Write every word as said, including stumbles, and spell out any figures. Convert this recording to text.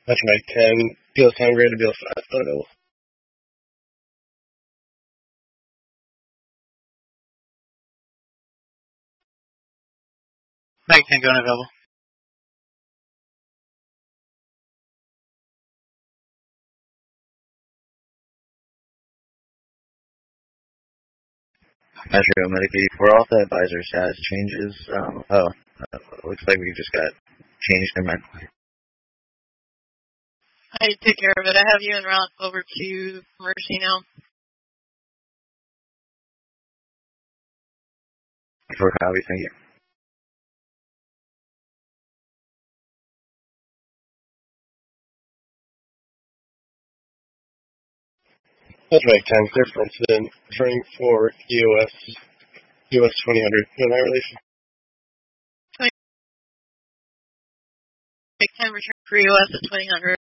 That's right, ten. Beal ten, Grand to Beal five, unavailable. Mike ten, go unavailable. Metro Medic eighty-four Alpha advisor status changes. Um, oh, uh, looks like we just got changed in my. I take care of it. I have you en route over to Mercy now. For copy, thank you. That's right, ten. Clear for incident. Returning for E O S. E O S twenty hundred. Annihilation. Take ten, return for E O S at twenty hundred.